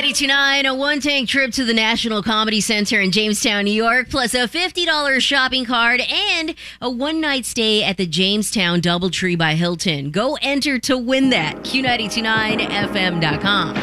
Q92.9, a one-tank trip to the National Comedy Center in Jamestown, New York, plus a $50 shopping card and a one-night stay at the Jamestown Doubletree by Hilton. Go enter to win that. Q929fm.com.